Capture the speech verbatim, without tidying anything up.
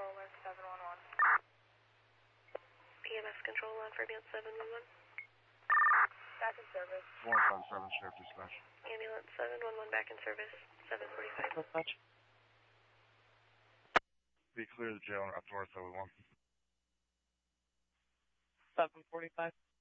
control, left seven one one. P M S control on for ambulance seven one one. Back in service. one five seven, Sheriff Dispatch. Ambulance seven one one back in service, seven forty-five. Dispatch. Be clear of the jail up north, seven one. seven forty-five.